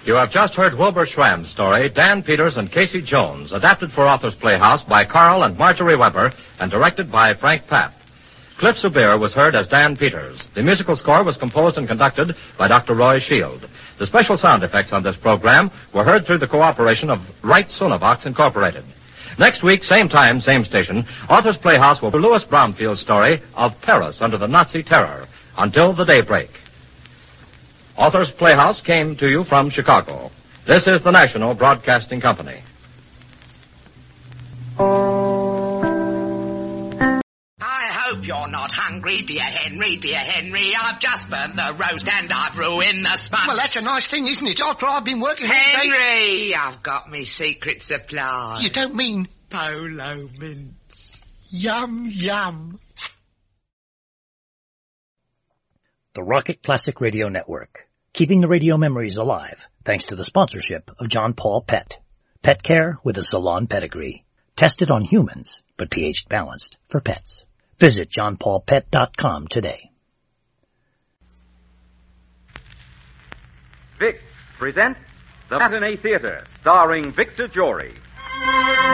You have just heard Wilbur Schramm's story, Dan Peters and Casey Jones, adapted for Authors Playhouse by Carl and Marjorie Weber and directed by Frank Papp. Cliff Subir was heard as Dan Peters. The musical score was composed and conducted by Dr. Roy Shield. The special sound effects on this program were heard through the cooperation of Wright Sonovox Incorporated. Next week, same time, same station, Authors Playhouse will bring Louis Bromfield's story of Paris under the Nazi terror, Until the Daybreak. Authors Playhouse came to you from Chicago. This is the National Broadcasting Company. I hope you're not hungry, dear Henry, dear Henry. I've just burnt the roast and I've ruined the sponge. Well, that's a nice thing, isn't it? After I've been working all day... Henry, I've got me secret supply. You don't mean... Polo mints. Yum, yum. The Rocket Classic Radio Network, keeping the radio memories alive thanks to the sponsorship of John Paul Pet. Pet care with a salon pedigree. Tested on humans, but pH balanced for pets. Visit johnpaulpet.com today. Vicks presents The Matinee Theater, starring Victor Jory.